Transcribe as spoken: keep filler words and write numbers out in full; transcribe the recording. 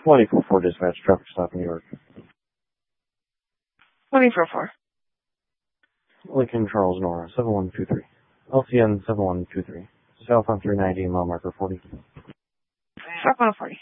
twenty-four four dispatch, traffic stop in New York. twenty-four four. Lincoln Charles Nora, seven one two three. L C N seven one two three. South on three ninety, mile marker forty. South on forty.